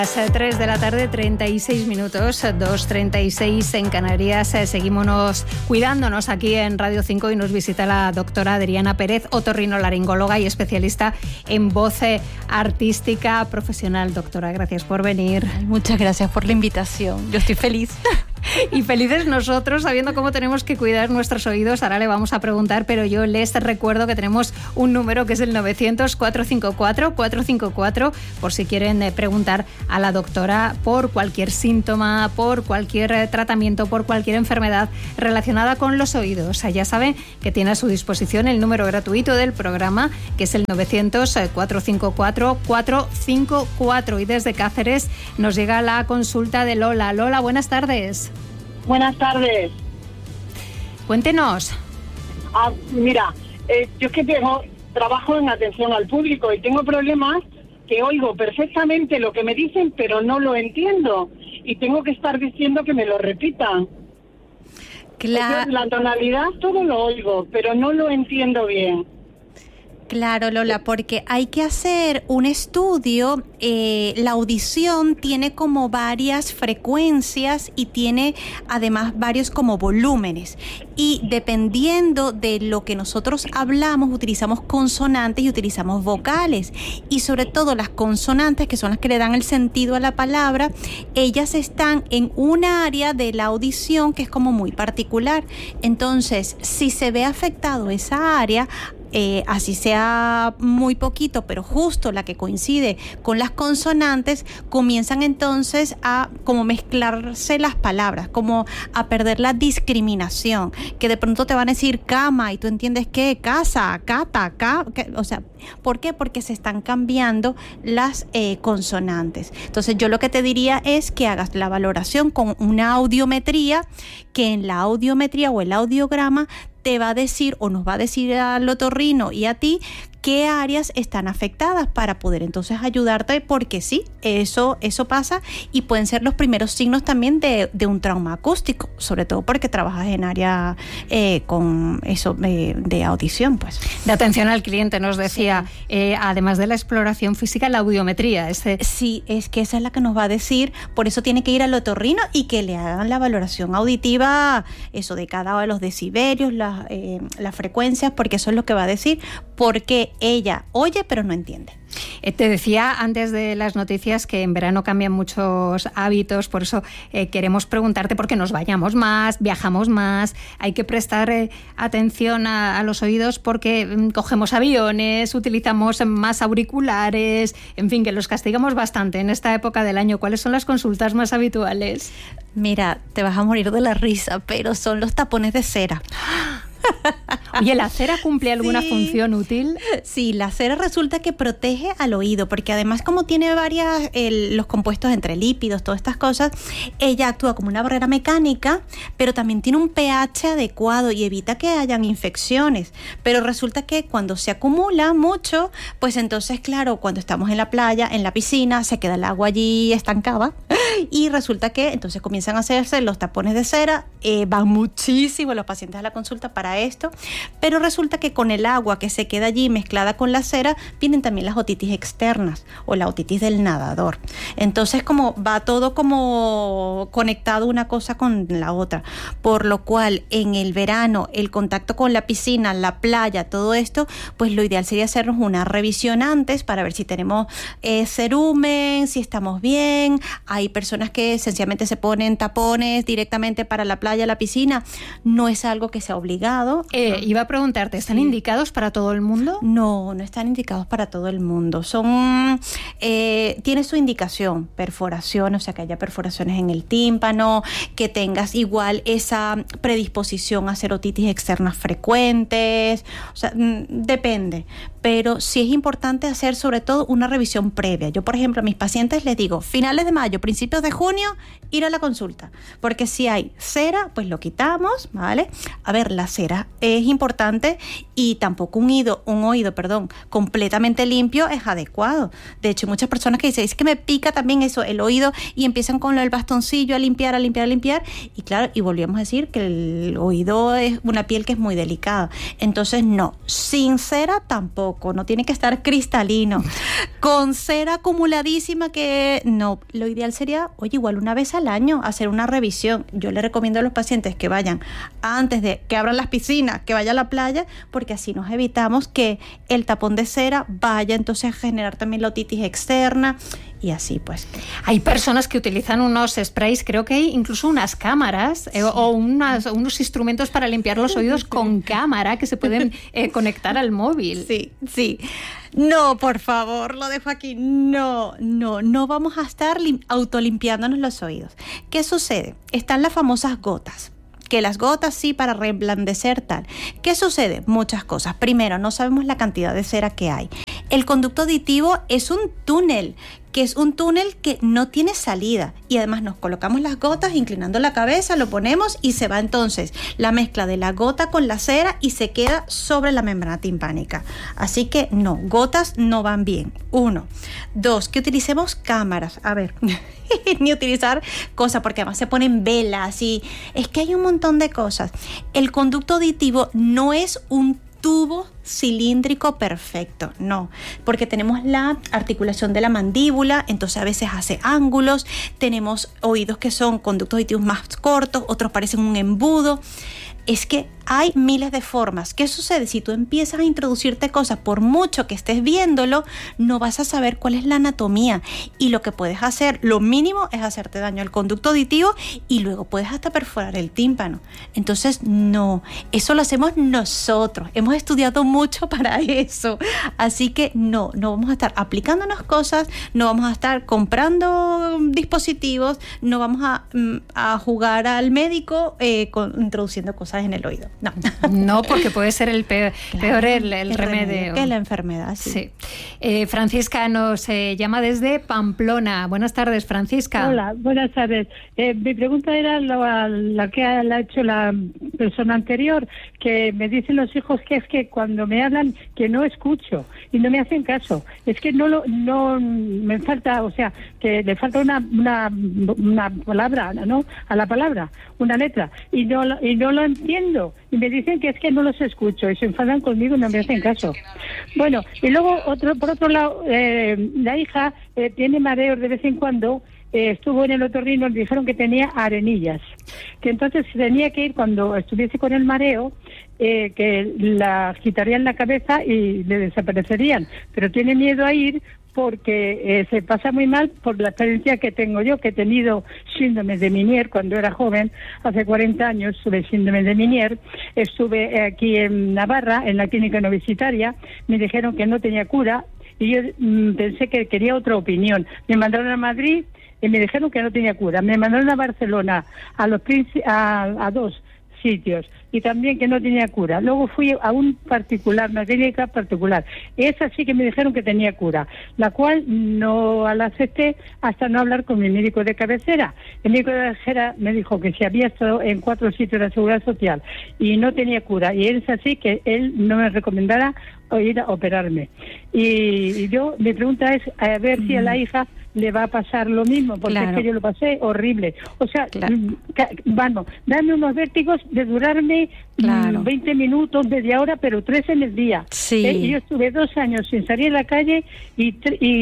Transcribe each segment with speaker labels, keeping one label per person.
Speaker 1: Las 3 de la tarde, 36 minutos, 2:36 en Canarias. Seguimos cuidándonos aquí en Radio 5 y nos visita la doctora Adriana Pérez, otorrinolaringóloga y especialista en voz artística profesional. Doctora, gracias por venir.
Speaker 2: Muchas gracias por la invitación. Yo estoy feliz.
Speaker 1: Y felices nosotros, sabiendo cómo tenemos que cuidar nuestros oídos. Ahora le vamos a preguntar, pero yo les recuerdo que tenemos un número que es el 900-454-454, por si quieren preguntar a la doctora por cualquier síntoma, por cualquier tratamiento, por cualquier enfermedad relacionada con los oídos. Ya saben que tiene a su disposición el número gratuito del programa, que es el 900-454-454. Y desde Cáceres nos llega la consulta de Lola. Lola, buenas tardes.
Speaker 3: Buenas tardes.
Speaker 1: Cuéntenos.
Speaker 3: Mira, yo es que trabajo en atención al público y tengo problemas que oigo perfectamente lo que me dicen, pero no lo entiendo. Y tengo que estar diciendo que me lo repitan.
Speaker 2: Claro.
Speaker 3: La tonalidad todo lo oigo, pero no lo entiendo bien.
Speaker 2: Claro, Lola, porque hay que hacer un estudio. La audición tiene como varias frecuencias y tiene además varios como volúmenes. Y dependiendo de lo que nosotros hablamos, utilizamos consonantes y utilizamos vocales. Y sobre todo las consonantes, que son las que le dan el sentido a la palabra, ellas están en un área de la audición que es como muy particular. Entonces, si se ve afectado esa área, así sea muy poquito, pero justo la que coincide con las consonantes, comienzan entonces a como mezclarse las palabras, como a perder la discriminación, que de pronto te van a decir cama y tú entiendes que casa, cata, o sea, ¿por qué? Porque se están cambiando las consonantes. Entonces yo lo que te diría es que hagas la valoración con una audiometría, que en la audiometría o el audiograma te va a decir o nos va a decir al otorrino y a ti qué áreas están afectadas para poder entonces ayudarte, porque sí, eso pasa y pueden ser los primeros signos también de un trauma acústico, sobre todo porque trabajas en área con eso de audición, pues.
Speaker 1: De atención al cliente, nos decía, sí. Además de la exploración física, la audiometría.
Speaker 2: Sí, es que esa es la que nos va a decir, por eso tiene que ir al otorrino y que le hagan la valoración auditiva, eso de cada uno de los decibelios, las frecuencias, porque eso es lo que va a decir, porque ella oye pero no entiende.
Speaker 1: Te decía antes de las noticias que en verano cambian muchos hábitos, por eso queremos preguntarte por qué nos bañamos más, viajamos más, hay que prestar atención a los oídos porque cogemos aviones, utilizamos más auriculares, en fin, que los castigamos bastante en esta época del año. ¿Cuáles son las consultas más habituales?
Speaker 2: Mira, te vas a morir de la risa, pero son los tapones de cera.
Speaker 1: Oye, ¿la cera cumple alguna función útil?
Speaker 2: Sí, la cera resulta que protege al oído, porque además como tiene los compuestos entre lípidos, todas estas cosas, ella actúa como una barrera mecánica, pero también tiene un pH adecuado y evita que hayan infecciones. Pero resulta que cuando se acumula mucho, pues entonces, claro, cuando estamos en la playa, en la piscina, se queda el agua allí estancada y resulta que entonces comienzan a hacerse los tapones de cera. Van muchísimo los pacientes a la consulta para esto, pero resulta que con el agua que se queda allí mezclada con la cera vienen también las otitis externas o la otitis del nadador. Entonces como va todo como conectado una cosa con la otra, por lo cual en el verano el contacto con la piscina, la playa, todo esto, pues lo ideal sería hacernos una revisión antes para ver si tenemos cerumen, si estamos bien. Hay personas que sencillamente se ponen tapones directamente para la playa, la piscina. No es algo que sea obligado.
Speaker 1: Iba a preguntarte, ¿están indicados para todo el mundo?
Speaker 2: No están indicados para todo el mundo. Tiene su indicación, perforación, o sea que haya perforaciones en el tímpano, que tengas igual esa predisposición a hacer otitis externas frecuentes, o sea, depende. Pero sí es importante hacer sobre todo una revisión previa. Yo, por ejemplo, a mis pacientes les digo, finales de mayo, principios de junio, ir a la consulta. Porque si hay cera, pues lo quitamos, ¿vale? A ver, la cera es importante y tampoco un oído completamente limpio es adecuado. De hecho, muchas personas que dicen, es que me pica también eso, el oído, y empiezan con el bastoncillo a limpiar. Y claro, y volvíamos a decir que el oído es una piel que es muy delicada. Entonces, no, sin cera tampoco. tampoco, no tiene que estar cristalino. Con cera acumuladísima que no, lo ideal sería, oye, igual una vez al año hacer una revisión. Yo le recomiendo a los pacientes que vayan antes de que abran las piscinas, que vayan a la playa, porque así nos evitamos que el tapón de cera vaya entonces a generar también la otitis externa y así pues.
Speaker 1: Hay personas que utilizan unos sprays, creo que hay incluso unas cámaras o unos instrumentos para limpiar los oídos con cámara que se pueden conectar al móvil.
Speaker 2: Sí, sí. No, por favor, lo dejo aquí. No vamos a estar autolimpiándonos los oídos. ¿Qué sucede? Están las famosas gotas. Que las gotas sí para reblandecer tal. ¿Qué sucede? Muchas cosas. Primero, no sabemos la cantidad de cera que hay. El conducto auditivo es un túnel que no tiene salida y además nos colocamos las gotas inclinando la cabeza, lo ponemos y se va entonces la mezcla de la gota con la cera y se queda sobre la membrana timpánica. Así que no, gotas no van bien. 1. 2, que utilicemos cámaras. A ver, ni utilizar cosas porque además se ponen velas y es que hay un montón de cosas. El conducto auditivo no es un tubo cilíndrico perfecto, no, porque tenemos la articulación de la mandíbula, entonces a veces hace ángulos, tenemos oídos que son conductos auditivos más cortos, otros parecen un embudo. Es que hay miles de formas. ¿Qué sucede? Si tú empiezas a introducirte cosas, por mucho que estés viéndolo, no vas a saber cuál es la anatomía. Y lo que puedes hacer, lo mínimo, es hacerte daño al conducto auditivo y luego puedes hasta perforar el tímpano. Entonces, no. Eso lo hacemos nosotros. Hemos estudiado mucho para eso. Así que no vamos a estar aplicándonos cosas, no vamos a estar comprando dispositivos, no vamos a jugar al médico introduciendo cosas en el oído.
Speaker 1: No, porque puede ser el peor el remedio
Speaker 2: que la enfermedad. Sí.
Speaker 1: Francisca nos llama desde Pamplona. Buenas tardes, Francisca.
Speaker 4: Hola, buenas tardes. Mi pregunta era la que ha hecho la persona anterior, que me dicen los hijos que es que cuando me hablan que no escucho y no me hacen caso. Es que no me falta, o sea, que le falta una palabra, ¿no? A la palabra, una letra y no lo entiendo y me dicen que es que no los escucho y se enfadan conmigo y no me hacen caso. Bueno, y luego por otro lado, la hija tiene mareos de vez en cuando. Estuvo en el otorrino, le dijeron que tenía arenillas, que entonces tenía que ir cuando estuviese con el mareo, que la quitarían la cabeza y le desaparecerían, pero tiene miedo a ir porque se pasa muy mal por la experiencia que tengo yo, que he tenido síndrome de Meniere cuando era joven, hace 40 años tuve síndrome de Meniere, estuve aquí en Navarra, en la clínica universitaria, me dijeron que no tenía cura y yo pensé que quería otra opinión. Me mandaron a Madrid y me dijeron que no tenía cura. Me mandaron a Barcelona, a 2 sitios, y también que no tenía cura. Luego fui a una clínica particular. Esa sí que me dijeron que tenía cura, la cual no la acepté hasta no hablar con mi médico de cabecera. El médico de cabecera me dijo que si había estado en 4 sitios de la Seguridad Social y no tenía cura, y es así que él no me recomendara ir a operarme. Y yo, mi pregunta es a ver si a la hija le va a pasar lo mismo, porque es que yo lo pasé horrible. O sea, vamos, dame unos vértigos de durarme 20 minutos, media hora, pero 3 en el día.
Speaker 2: Sí.
Speaker 4: Y yo estuve 2 años sin salir a la calle y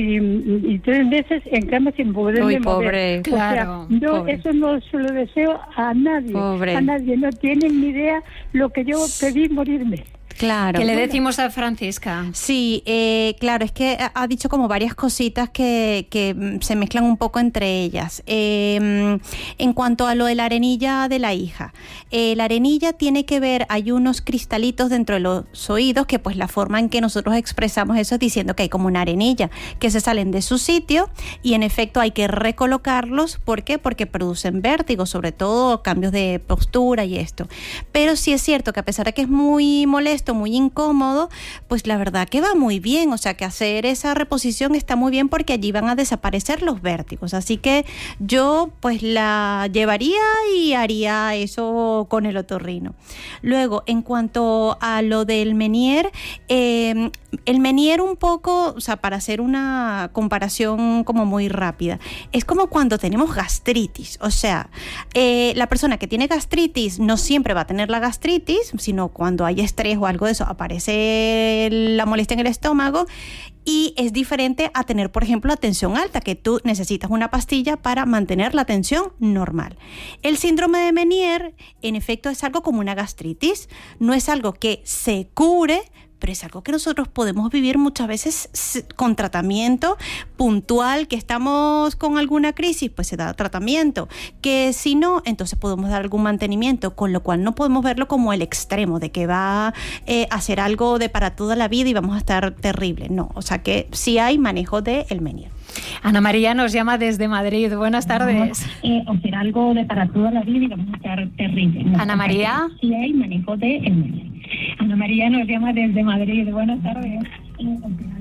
Speaker 4: 3 veces en cama sin poderme mover.
Speaker 1: Claro,
Speaker 4: o sea, pobre. Eso no se lo deseo a nadie.
Speaker 2: Pobre.
Speaker 4: A nadie. No tienen ni idea lo que yo pedí morirme.
Speaker 2: Claro.
Speaker 1: ¿Qué le decimos a Francisca?
Speaker 2: Sí, claro, es que ha dicho como varias cositas que se mezclan un poco entre ellas. En cuanto a lo de la arenilla de la hija, la arenilla tiene que ver, hay unos cristalitos dentro de los oídos que pues la forma en que nosotros expresamos eso es diciendo que hay como una arenilla que se salen de su sitio y en efecto hay que recolocarlos. ¿Por qué? Porque producen vértigo, sobre todo cambios de postura y esto. Pero sí es cierto que a pesar de que es muy molesto, muy incómodo, pues la verdad que va muy bien, o sea que hacer esa reposición está muy bien porque allí van a desaparecer los vértigos, así que yo pues la llevaría y haría eso con el otorrino. Luego, en cuanto a lo del Meniere, El Menier un poco, o sea, para hacer una comparación como muy rápida, es como cuando tenemos gastritis. O sea, la persona que tiene gastritis no siempre va a tener la gastritis, sino cuando hay estrés o algo de eso, aparece la molestia en el estómago. Y es diferente a tener, por ejemplo, la tensión alta, que tú necesitas una pastilla para mantener la tensión normal. El síndrome de Menier, en efecto, es algo como una gastritis. No es algo que se cure, pero es algo que nosotros podemos vivir muchas veces con tratamiento puntual, que estamos con alguna crisis, pues se da tratamiento, que si no, entonces podemos dar algún mantenimiento, con lo cual no podemos verlo como el extremo de que va a ser algo de para toda la vida y vamos a estar terrible. No, o sea que sí hay manejo del Menier.
Speaker 1: Ana María nos llama desde Madrid. Buenas tardes.
Speaker 5: O será algo de para toda la vida y vamos a estar terrible. No,
Speaker 1: Ana María.
Speaker 5: Sí hay manejo de el Menier. Ana María nos llama desde Madrid. Buenas tardes.